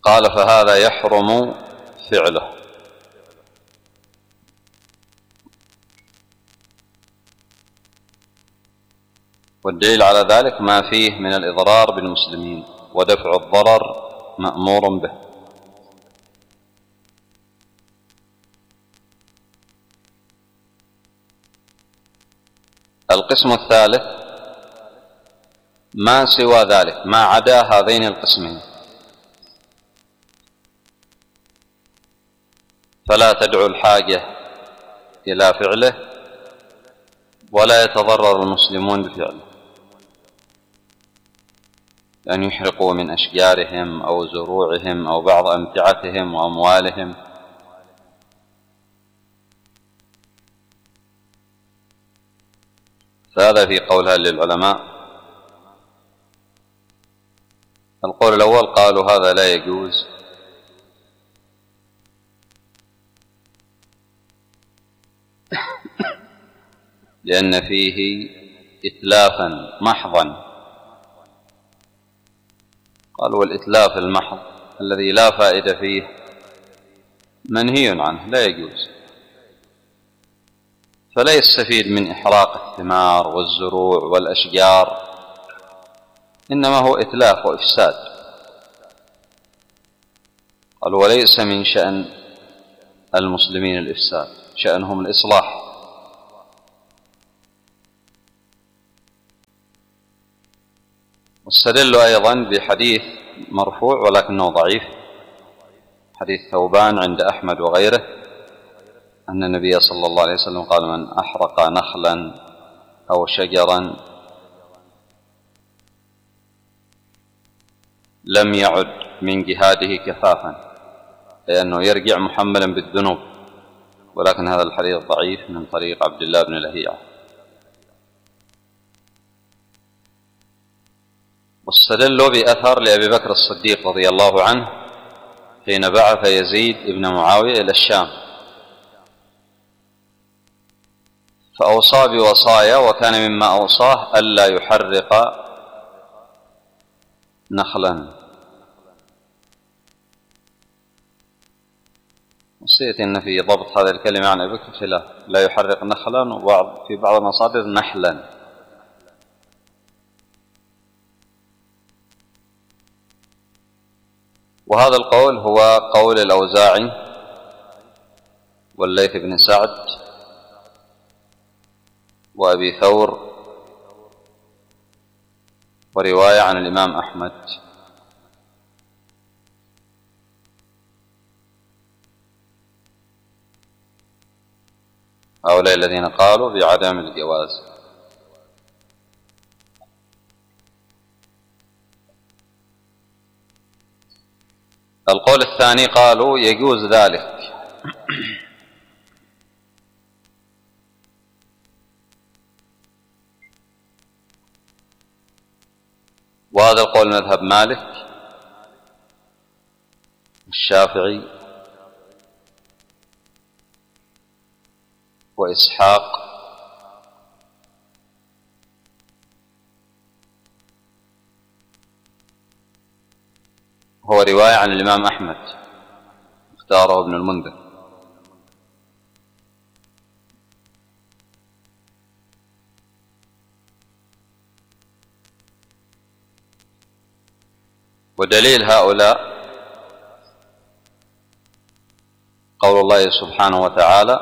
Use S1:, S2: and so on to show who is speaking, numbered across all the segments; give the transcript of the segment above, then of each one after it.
S1: قال فهذا يحرم فعله. والدليل على ذلك ما فيه من الإضرار بالمسلمين، ودفع الضرر مأمور به. القسم الثالث ما سوى ذلك، ما عدا هذين القسمين، فلا تدعو الحاجة إلى فعله ولا يتضرر المسلمون بفعله، أن يحرقوا من أشجارهم أو زروعهم أو بعض أمتعتهم وأموالهم. فهذا في قولها للعلماء. القول الأول قالوا هذا لا يجوز لأن فيه إتلافا محضا. قالوا والإتلاف المحض الذي لا فائدة فيه منهي عنه لا يجوز، فلا يستفيد من إحراق الثمار والزروع والأشجار، إنما هو إتلاف وإفساد. قالوا وليس من شأن المسلمين الإفساد، شأنهم الإصلاح. واستدلوا أيضا بحديث مرفوع ولكنه ضعيف، حديث ثوبان عند أحمد وغيره، أن النبي صلى الله عليه وسلم قال من أحرق نخلا أو شجرا لم يعد من جهاده كفافا، لأنه يرجع محملا بالذنوب. ولكن هذا الحديث ضعيف من طريق عبد الله بن لهيعة. واستدلوا بأثر لأبي بكر الصديق رضي الله عنه حين بعث يزيد بن معاوية إلى الشام، فأوصى بوصايا، وكان مما أوصاه ألا يحرق نخلا. وصيت إن في ضبط هذه الكلمة عن أبي بكر خلاف، لا يحرق نخلا، وفي بعض المصادر نحلا. وهذا القول هو قول الأوزاعي والليث بن سعد وأبي ثور، ورواية عن الإمام أحمد. هؤلاء الذين قالوا بعدم الجواز. القول الثاني قالوا يجوز ذلك، وهذا القول مذهب مالك الشافعي وإسحاق هو رواية عن الإمام أحمد اختاره ابن المنذر. ودليل هؤلاء قول الله سبحانه وتعالى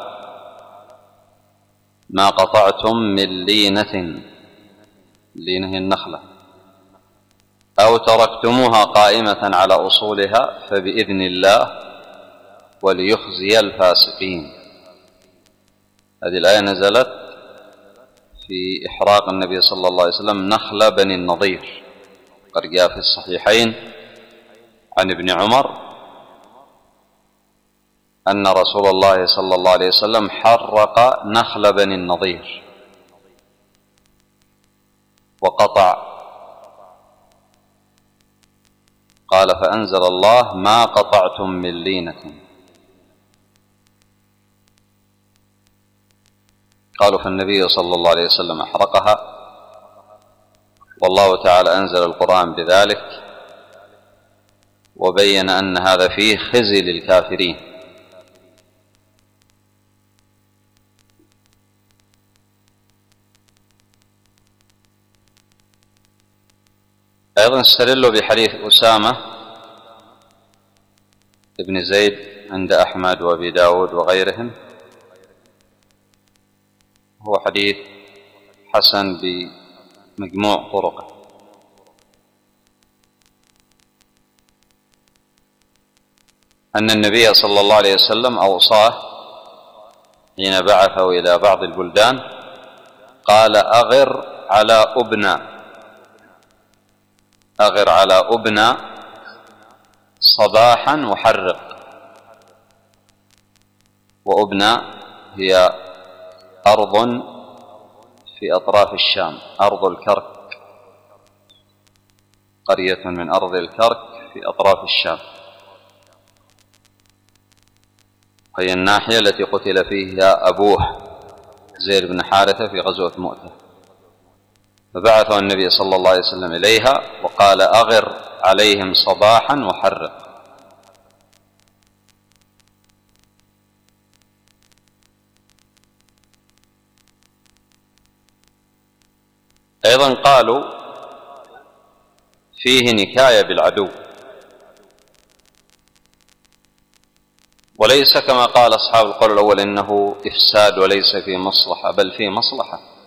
S1: ما قطعتم من لينة، لينة النخلة، أو تركتموها قائمة على أصولها فبإذن الله وليخزي الفاسقين. هذه الآية نزلت في إحراق النبي صلى الله عليه وسلم نخل بني النضير، قد جاء في الصحيحين عن ابن عمر أن رسول الله صلى الله عليه وسلم حرق نخل بني النضير وقطع، قال فأنزل الله ما قطعتم من لينة. قالوا فالنبي صلى الله عليه وسلم أحرقها، والله تعالى أنزل القرآن بذلك، وبين أن هذا فيه خزي للكافرين. أيضا استدلوا بحديث أسامة بن زيد عند أحمد وأبي داود وغيرهم، هو حديث حسن بمجموع طرقه، أن النبي صلى الله عليه وسلم أوصاه حين بعثه إلى بعض البلدان قال: أغر على أبنى صباحا وحرق. وأبنى هي أرض في أطراف الشام، أرض الكرك، قرية من أرض الكرك في أطراف الشام، وهي الناحية التي قتل فيها أبوه زيد بن حارثة في غزوة مؤتة، فبعثه النبي صلى الله عليه وسلم إليها وقال: أغر عليهم صباحا وحرق. أيضا قالوا فيه نكاية بالعدو، وليس كما قال أصحاب القول الأول إنه إفساد وليس فيه مصلحة، بل فيه مصلحة،